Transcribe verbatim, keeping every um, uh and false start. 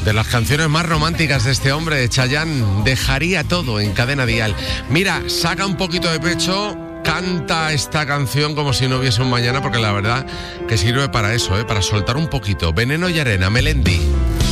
De las canciones más románticas de este hombre, Chayanne, dejaría todo en Cadena Dial. Mira, saca un poquito de pecho, canta esta canción como si no hubiese un mañana, porque la verdad que sirve para eso, ¿eh? Para soltar un poquito. Veneno y arena, Melendi.